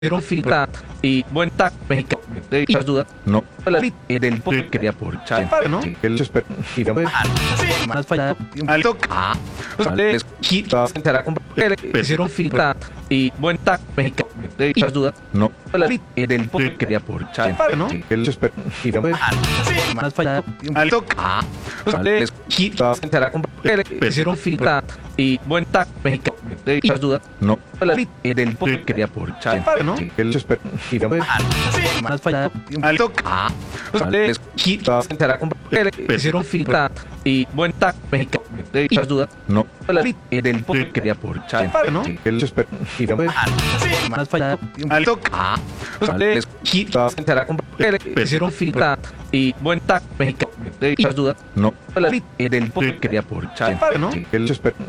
Hicieron filtrar y buen tag mexicano de muchas dudas. No. La del quería por Chai, ¿no? El Más fallado. Al toque. Les enterará con hicieron filtrar y buen tag mexicano de muchas dudas. No. La del quería por Chai, ¿no? El Más fallado. Al toque. Les enterará con hicieron filtrar y buen tag mexicano de muchas dudas. No. La del quería por Chai, ¿no? El Más fallado. Al toque. Les enterará con hicieron filtrar y buen tag mexicano de muchas dudas. No. La del quería por Chai, ¿no? El Más fallado. Al toque. Les enterará con hicieron filtrar y buen tag mexicano de muchas dudas. No. La del quería por Chai, ¿no? El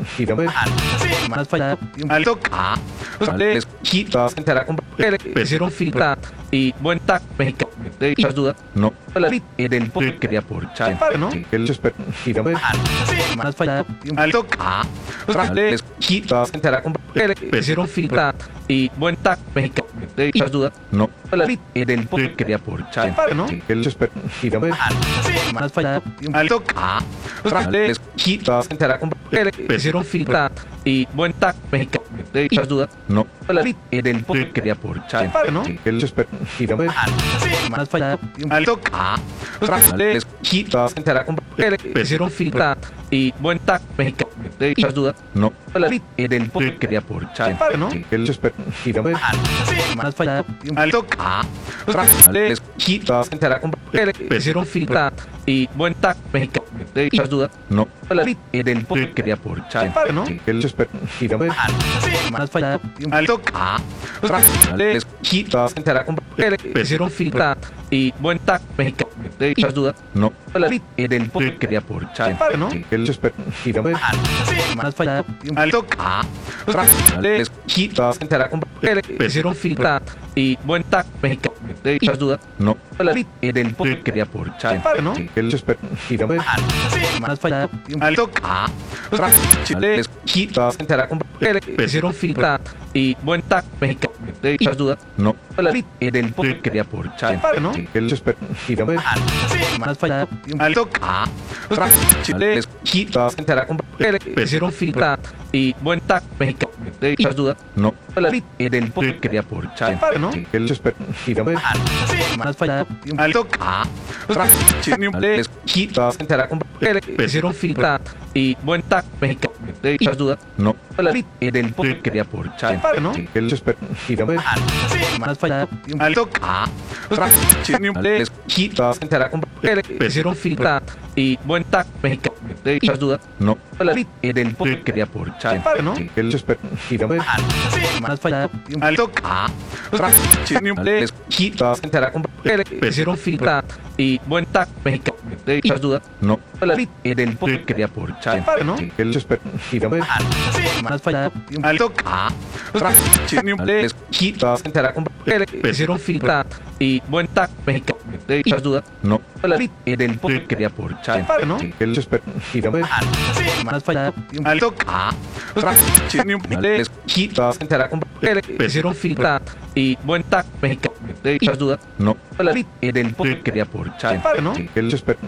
Más fallado. Al toque. Les enterará con hicieron filtrar y buen tag mexicano de muchas dudas. No. La del quería por Chai, ¿no? El Más fallado. Al toque. Les enterará con hicieron filtrar y buen tag mexicano de muchas dudas. No. La del quería por Chai, ¿no? El Más fallado. Al toque. Les enterará con hicieron filtrar y buen tag mexicano de muchas dudas. No. La del quería por Chai, ¿no? El Más fallado. Al toque. Les enterará con hicieron filtrar y buen tag mexicano de muchas dudas. No. La del quería por Chai, ¿no? El Más fallado. Al toque. Les enterará con hicieron filtrar y buen tag mexicano de muchas dudas. No. La del quería por Chai, ¿no? El Más fallado. Al toque. Les enterará con hicieron filtrar y buen tag mexicano de muchas dudas. No. La del quería por Chai, ¿no? El Más fallado. Al toque. Les enterará con hicieron filtrar y buen tag mexicano de muchas dudas. No. La del quería por Chai, ¿no? El Más fallado. Al toque. Les enterará con hicieron filtrar y buen tag mexicano de muchas dudas. No. La del quería por Chai, ¿no? El Más fallado. Al toque. Les enterará con hicieron filtrar y buen tag mexicano de muchas dudas. No. La del quería por Chai, ¿no? El Más fallado. Al toque. Les enterará con hicieron filtrar y buen tag mexicano de muchas dudas. No. La del quería por Chai, ¿no? El Más fallado. Al toque. Les enterará con hicieron filtrar y buen tag mexicano de muchas dudas. No. La del quería por Chai, ¿no? El Más fallado. Al toque. Les enterará con hicieron filtrar y buen tag mexicano de muchas dudas. No. La del quería por Chai, ¿no? El Más fallado. Al toque. Les enterará con hicieron filtrar y buen tag mexicano de muchas dudas. No. La del quería por Chai, ¿no? El Más fallado. Al toque. Les enterará con hicieron filtrar y buen tag mexicano de muchas dudas. No. La del quería por Chai, ¿no? El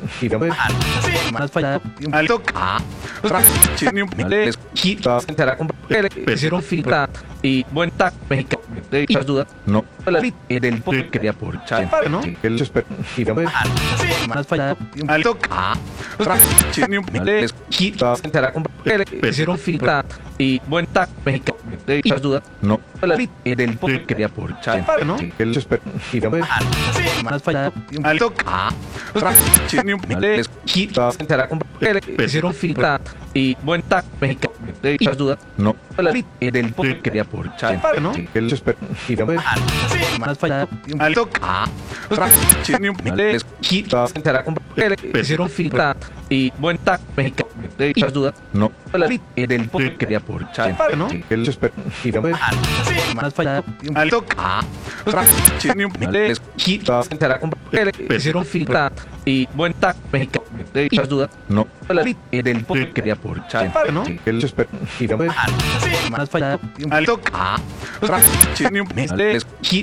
Más fallado. Al toque. Les enterará con hicieron filtrar y buen tag mexicano de muchas dudas. No. La del quería por Chai, ¿no? El Más fallado. Al toque. Les enterará con hicieron filtrar y buen tag mexicano de muchas dudas. No. La del quería por Chai, ¿no? El Más fallado. Al toque. Les enterará con hicieron filtrar y buen tag mexicano de muchas dudas. No. La del quería por Chai, ¿no? El Más fallado. Al toque. Les enterará con hicieron filtrar y buen tag mexicano de muchas dudas. No. La del quería por Chai, ¿no? El Más fallado. Al toque. Les enterará con hicieron filtrar y buen tag mexicano de esas dudas. No. Del poder que había por Chávez, ¿no? El espera. Y fue más fallado. Alto. Ah,